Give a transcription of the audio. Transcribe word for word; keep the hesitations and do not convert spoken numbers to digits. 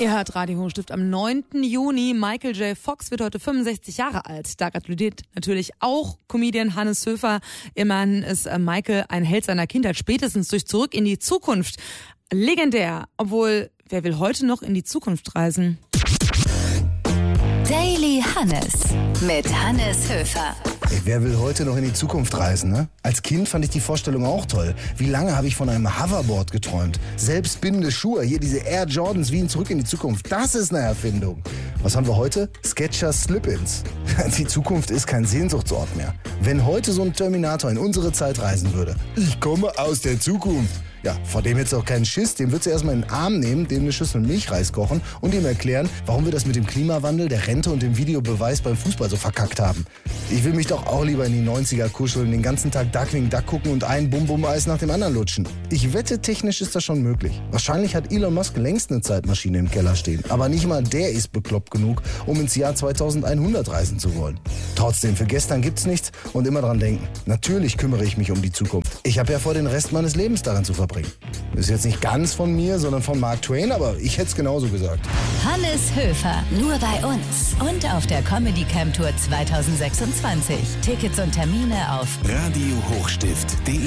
Ihr hört Radio Hochstift am neunten Juni. Michael J. Fox wird heute fünfundsechzig Jahre alt. Da gratuliert natürlich auch Comedian Hannes Höfer. Immerhin ist Michael ein Held seiner Kindheit, spätestens durch Zurück in die Zukunft. Legendär, obwohl, wer will heute noch in die Zukunft reisen? Daily Hannes mit Hannes Höfer. Ey, wer will heute noch in die Zukunft reisen, ne? Als Kind fand ich die Vorstellung auch toll. Wie lange habe ich von einem Hoverboard geträumt? Selbstbindende Schuhe, hier diese Air Jordans wie in Zurück in die Zukunft. Das ist eine Erfindung. Was haben wir heute? Skechers Slip-ins. Die Zukunft ist kein Sehnsuchtsort mehr. Wenn heute so ein Terminator in unsere Zeit reisen würde. Ich komme aus der Zukunft. Ja, vor dem jetzt auch keinen Schiss, dem wird sie erstmal in den Arm nehmen, dem eine Schüssel Milchreis kochen und ihm erklären, warum wir das mit dem Klimawandel, der Rente und dem Videobeweis beim Fußball so verkackt haben. Ich will mich doch auch lieber in die neunziger kuscheln, den ganzen Tag Duckling Duck gucken und ein Bum-Bum-Eis nach dem anderen lutschen. Ich wette, technisch ist das schon möglich. Wahrscheinlich hat Elon Musk längst eine Zeitmaschine im Keller stehen, aber nicht mal der ist bekloppt genug, um ins Jahr zweitausendeinhundert reisen zu wollen. Trotzdem, für gestern gibt's nichts und immer dran denken. Natürlich kümmere ich mich um die Zukunft. Ich habe ja vor, den Rest meines Lebens daran zu verbringen. Ist jetzt nicht ganz von mir, sondern von Mark Twain, aber ich hätte es genauso gesagt. Hannes Höfer, nur bei uns und auf der Comedy Camp Tour zweitausendsechsundzwanzig. Tickets und Termine auf radio hochstift punkt de